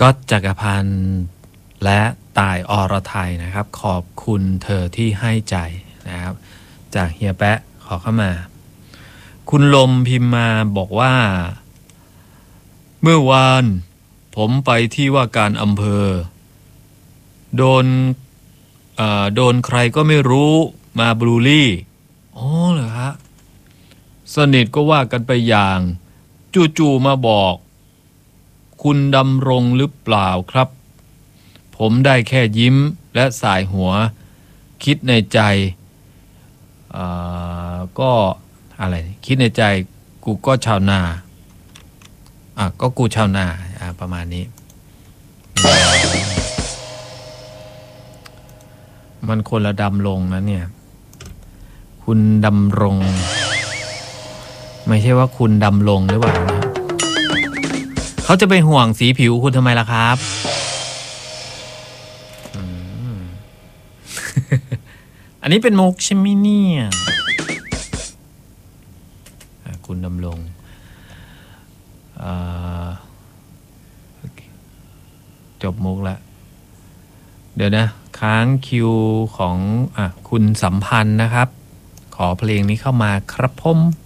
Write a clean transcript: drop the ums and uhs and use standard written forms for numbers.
ก๊อตจักรพันธ์และต่ายอรไทยนะครับขอบคุณเธอที่ให้ใจนะครับจากเฮียแปะขอเข้ามาคุณลมพิมพ์มาบอกว่าเมื่อวานผมไปที่ว่าการอำเภอโดนใครก็ไม่รู้มาบลูลี่อ๋อเหรอฮะสนิทก็ว่ากันไปอย่างจู่ๆมาบอกคุณดำรงหรือเปล่าครับผมได้แค่ยิ้มและสายหัวคิดในใจก็อะไรคิดในใจกูก็ชาวนาก็กูชาวนาประมาณนี้มันคนละดำรงนะเนี่ยคุณดำรงไม่ใช่ว่าคุณดำรงหรือเปล่านะเขาจะไปห่วงสีผิวคุณทำไมล่ะครับ อันนี้เป็นมุกใช่ไหมเนี่ยคุณดำรงจบมุกแล้วเดี๋ยวนะค้างคิวของคุณสัมพันธ์นะครับขอเพลงนี้เข้ามาครับผม